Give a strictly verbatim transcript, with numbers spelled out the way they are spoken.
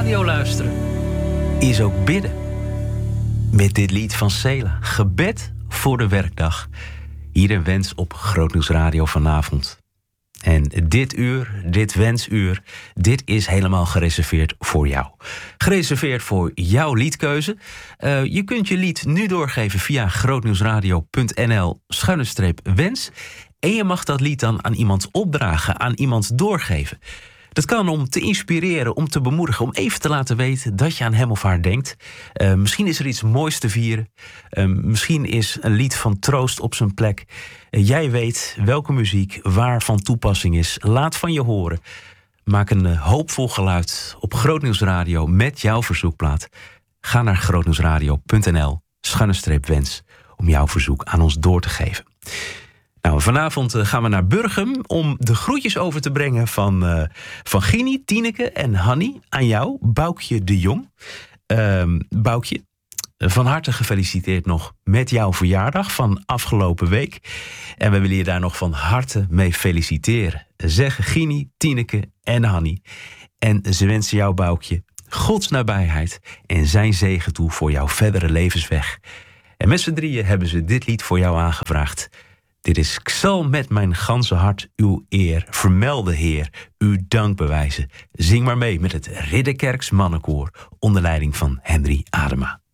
radio luisteren is ook bidden. Met dit lied van Sela, gebed voor de werkdag. Hier een wens op Grootnieuws Radio vanavond. En dit uur, dit wensuur, dit is helemaal gereserveerd voor jou. Gereserveerd voor jouw liedkeuze. Uh, je kunt je lied nu doorgeven via grootnieuwsradio.nl schuine streep wens. En je mag dat lied dan aan iemand opdragen, aan iemand doorgeven. Dat kan om te inspireren, om te bemoedigen, om even te laten weten dat je aan hem of haar denkt. Uh, misschien is er iets moois te vieren. Uh, misschien is een lied van troost op zijn plek. Uh, jij weet welke muziek waar van toepassing is. Laat van je horen. Maak een uh, hoopvol geluid op Grootnieuws Radio met jouw verzoekplaat. Ga naar grootnieuwsradio.nl schuine streep wens om jouw verzoek aan ons door te geven. Nou, vanavond gaan we naar Burgum om de groetjes over te brengen van, uh, van Gini, Tineke en Hanny aan jou, Boukje de Jong. Uh, Boukje, van harte gefeliciteerd nog met jouw verjaardag van afgelopen week. En we willen je daar nog van harte mee feliciteren. Zeggen Gini, Tineke en Hanny. En ze wensen jou, Boukje, Gods nabijheid en zijn zegen toe voor jouw verdere levensweg. En met z'n drieën hebben ze dit lied voor jou aangevraagd. Dit is: ik zal met mijn ganse hart uw eer vermelden, Heer, uw dank bewijzen. Zing maar mee met het Ridderkerks Mannenkoor onder leiding van Henry Adema.